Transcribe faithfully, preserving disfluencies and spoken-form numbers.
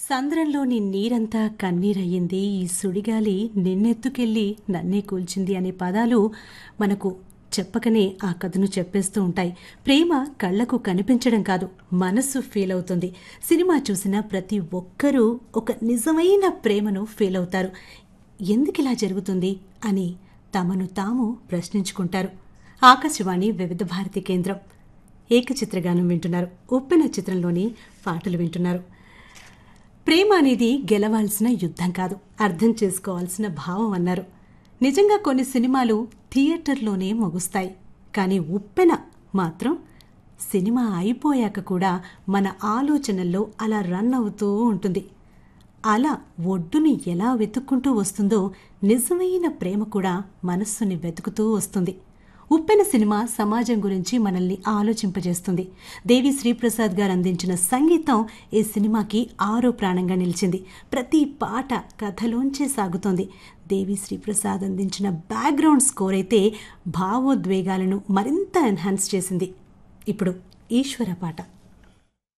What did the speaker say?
సంద్రంలోని నీరంతా కన్నీరయ్యింది, ఈ సుడిగాలి నిన్నెత్తుకెళ్ళి నన్నే కూల్చింది అనే పదాలు మనకు చెప్పకనే ఆ కథను చెప్పేస్తూ ఉంటాయి. ప్రేమ కళ్లకు కనిపించడం కాదు, మనస్సు ఫీల్ అవుతుంది. సినిమా చూసిన ప్రతి ఒక్కరూ ఒక నిజమైన ప్రేమను ఫీల్ అవుతారు. ఎందుకిలా జరుగుతుంది అని తమను తాము ప్రశ్నించుకుంటారు. ఆకాశవాణి వివిధ భారతి కేంద్రం ఏకచిత్రగానం వింటున్నారు. ఉప్పెన చిత్రంలోని పాటలు వింటున్నారు. ప్రేమ అనేది గెలవాల్సిన యుద్ధం కాదు, అర్థం చేసుకోవాల్సిన భావం అన్నారు. నిజంగా కొన్ని సినిమాలు థియేటర్లోనే ముగుస్తాయి, కానీ ఉప్పెన మాత్రం సినిమా అయిపోయాక కూడా మన ఆలోచనల్లో అలా రన్ అవుతూ ఉంటుంది. అలా ఒడ్డుని ఎలా వెతుక్కుంటూ వస్తుందో నిజమైన ప్రేమ కూడా మనస్సుని వెతుకుతూ వస్తుంది. ఉప్పెన సినిమా సమాజం గురించి మనల్ని ఆలోచింపజేస్తుంది. దేవి శ్రీప్రసాద్ గారు అందించిన సంగీతం ఈ సినిమాకి ఆరో ప్రాణంగా నిలిచింది. ప్రతి పాట కథలోంచే సాగుతోంది. దేవి శ్రీప్రసాద్ అందించిన బ్యాక్గ్రౌండ్ స్కోర్ అయితే భావోద్వేగాలను మరింత ఎన్హాన్స్ చేసింది. ఇప్పుడు ఈశ్వర పాట.